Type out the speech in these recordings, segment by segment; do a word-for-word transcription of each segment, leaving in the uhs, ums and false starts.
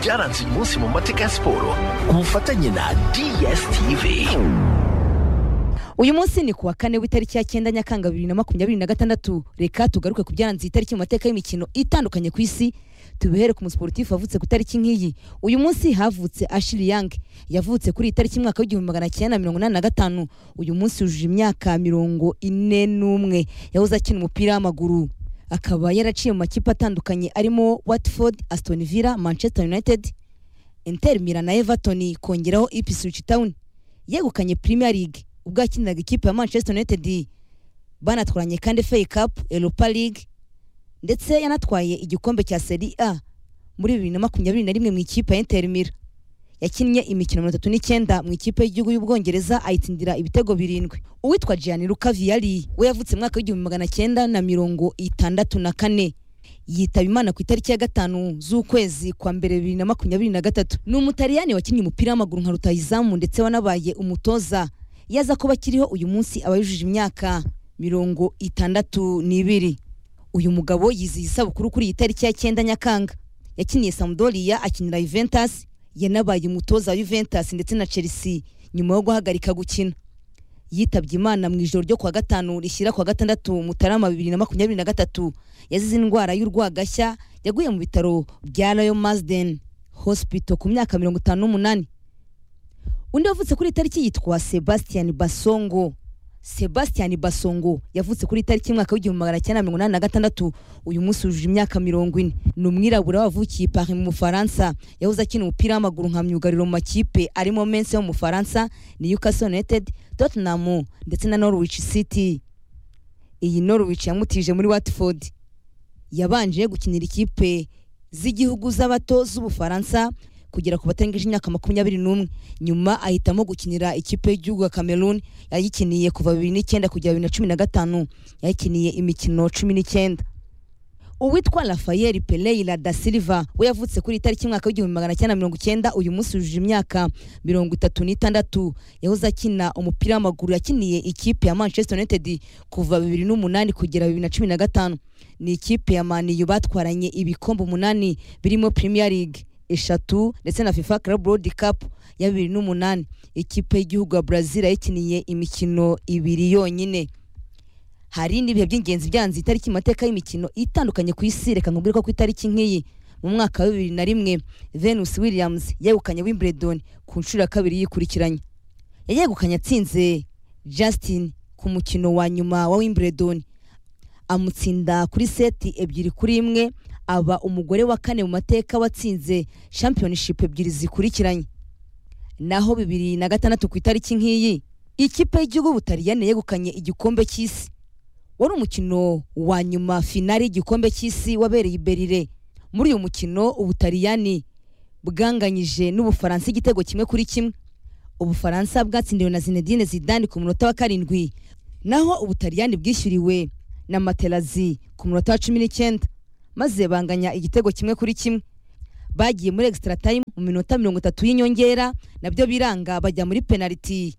byaranze uyu munsi mu mateka ya siporo ku bufatanye na D S T V. Uyu munsi ni kuwa kane w'itariki ya cyenda Nyakanga bibiri na makumyabiri na gatandatu. Reka tugaruke ku byaranze itariki mu mateka y'imikino itandukanye ku isi. Tubihere ku musportifu wavutse ku tariki nk'iyi. Uyu munsi havutse Ashley Young, yavutse kuri itariki mwaka w'igihumbi magana cyenda mirongo inani na gatanu. Uyu munsi yujuje imyaka mirongo ine n'umwe. Yahoze akina umupira w'amaguru, akaba yaraciye mu makipe atandukanye arimo Watford, Aston Villa, Manchester United, Inter Milan na Everton, kongeraho Ipswich Town. Yegukanye Premier League ubwo akiniraga ikipe ya Manchester United, banatwaranye kandi F A Cup, Europa League, ndetse yanatwaye igikombe cya Serie A muri bibiri na makumyabiri na rimwe mu ikipe ya Inter Milan. Yakinnye imikino mirongo itatu n'icyenda mu ikipe y'igihugu y'Ubwongereza, ayitsindira ibitego birindwi. Uwitwa Gianluca Vialli we yavutse mu mwaka w'igihumbi magana cyenda na mirongo itandatu na kane. Yitaba Imana ku itariki ya gatanu z'ukwezi kwa mbere bibiri na makumyabiri na gatatu. Ni umutaliyani wakinnye umupira w'amaguru nka rutahizamu ndetse wanabaye umutoza. Yaza kuba kiriho uyu munsi abayujuje imyaka mirongo itandatu n'ibiri. Uyu mugabo yizihiza isabukuru kuri iyi tariki ya cyenda Nyakanga. Yakiniye Sampdoria, akinira Juventus, yanabaye umutoza wa Juventus ndetse na Chelsea nyuma yo guhagarika gukina. Yitabye Imana mu ijoro ryo kwa gatanu rishyira kwa gatandatu Mutarama bibiri na makumyabiri na gatatu. Yazize indwara y'urwagashya, yaguye mu bitaro bya Royal Marsden Hospital ku myaka mirongo itanu n'umunani. Undi wavutse kuri tariki yitwa Sebastian Basongo. Sebastian Basongo yavutse kuri tariki mwaka w'igihumbi magana cyenda mirongo inani na gatandatu. Uyu munsi yujuje imyaka mirongo ine. Ni umwirabura wavukiye Paris mu Faransa. Yahoze akina umupira w'amaguru nka myugariro mu makipe arimo Metz yo mu Faransa, Newcastle United, Tottenham ndetse na Norwich City. Iyi Norwich yamutije muri Watford. Yabanje gukinira ikipe z'igihugu z'abato z'Ubufaransa kugera ku batengeje imyaka makumyabiri n'umwe. Nyuma ahitamo gukinira ikipe y'igihugu ya Cameroon, yayikiniye kuva bibiri n'icyenda kugera bibiri na cumi na gatanu. Yayikiniye imikino cumi n'icyenda. Uwitwa Rafael Pereira da Silva we yavutse kuri tariki mwaka w'igihumbi magana cyenda mirongo icyenda. Uyu munsi yujuje imyaka mirongo itatu n'itandatu. Yahoze akina umupira w'amaguru, yakiniye ikipe ya Manchester United kuva bibiri n'umunani kugera bibiri na cumi na gatanu. Ni ikipe ya Man U batwaranye ibikombe umunani birimo Premier League eshatu ndetse na FIFA Club World Cup ya bibiri n'umunani. Ikipe y'igihugu ya Brazil yayikiniye imikino ibiri yonyine. Hari n'ibihe by'ingenzi byanze itariki mateka y'imikino itandukanye ku isi. Reka nkubwire ko ku itariki nk'iyi mu mwaka wa bibiri na rimwe Venus Williams yegukanye Wimbledon ku nshuro ya kabiri yikurikiranye. Yayegukanye atsinze Justin ku mukino wa nyuma wa Wimbledon, amutsinda kuri seti ebyiri kuri imwe, aba umugore wa kane mu mateka watsinze championship ebyiri zikurikiranye. Naho bibiri na gatandatu ku itariki nk'iyi ikipe y'igihugu Butaliyani yegukanye igikombe cy'isi. Wari umukino wa nyuma finale y'igikombe cy'isi wabereye i Berlin. Muri uyu mukino Ubutaliyani bwanganyije n'Ubufaransa igitego kimwe kuri kimwe. Ubufaransa bwatsindiwe na Zinedine Zidane ku munota wa karindwi, naho Ubutaliyani bwishyuriwe na Materazzi ku munota wa cumi n'icyenda, maze banganya igitego kimwe kuri kimwe. Bagiye muri extra time mu minota mirongo itatu y'inyongera, nabyo biranga bajya muri penalty.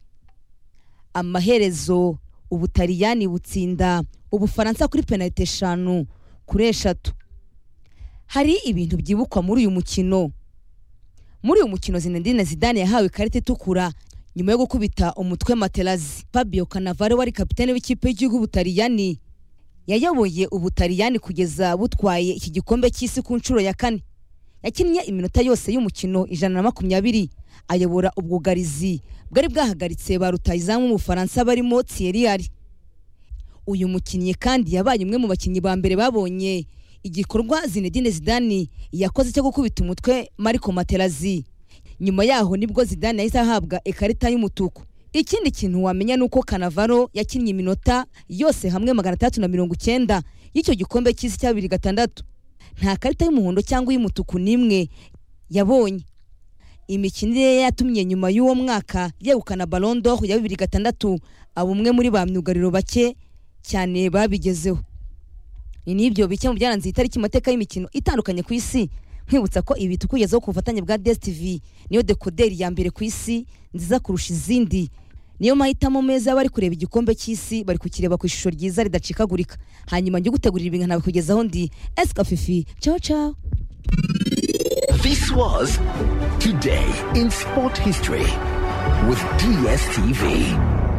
Amaherezo Ubutaliyani butsinda Ubufaransa kuri penalty eshanu kuri eshatu. Hari ibintu byibukwa muri uyu mukino. Muri uyu mukino Zinedine Zidane yahawe ikarita itukura nyuma yo gukubita umutwe Materazzi. Fabio Cannavaro wari kapiteni w'ikipe y'igihugu Butaliyani yayoboye Ubutaliyani kugeza butwaye iki gikombe cy'isi ku nshuro ya kane. Yakinnye iminota yose y'umukino ijana na makumyabiri, ayobora ubwugarizi bwari bwahagaritse ba rutahizamu mu Faransa barimo Thierry Henry. Uyu mukinnyi kandi yabaye umwe mu bakinnyi ba mbere babonye igikorwa Zinedine Zidane yakoze cyo gukubita umutwe Marco Materazzi. Nyuma yaho nibwo Zidane yahise ahabwa ikarita y'umutuku. Ikindi kintu wamenya nuko Cannavaro yakinnye iminota yose hamwe magana atandatu na mirongo icyenda y'icyo gikombe cy'isi cya bibiri gatandatu. Nta karita y'umuhondo cyangwa y'umutuku nimwe yabonye. Imikinire ye yatumye nyuma y'uwo mwaka yegukana Ballon d'Or ya bibiri gatandatu, abo umwe muri ba myugariro bake cyane babigezeho. Ni nibyo bike mu byaranze itariki mateka y'imikino itandukanye ku isi. Nkwibutsa ko ibi tukugezeho ku bufatanye bwa D S T V niyo decoder ya mbere ku isi nziza kurusha izindi. Niyo mahitamo meza bari kureba igikombe cy'isi, bari kukireba ku ishusho ryiza ridacikagurika. Hanyuma njye gutegurira ibintu nabikugezaho ndi Eska Fifi. Ciao ciao. This was? Today in sport history with D S T V.